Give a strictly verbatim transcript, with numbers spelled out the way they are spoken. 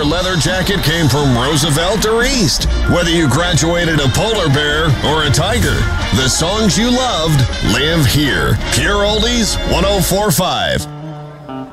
your leather jacket came from Roosevelt or East. Whether you graduated a polar bear or a tiger, the songs you loved live here. Pure Oldies one oh four point five.